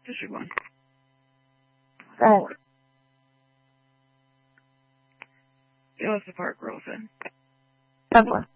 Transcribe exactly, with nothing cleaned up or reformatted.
District one. Right. Yeah, what's the part girl said? Ten four.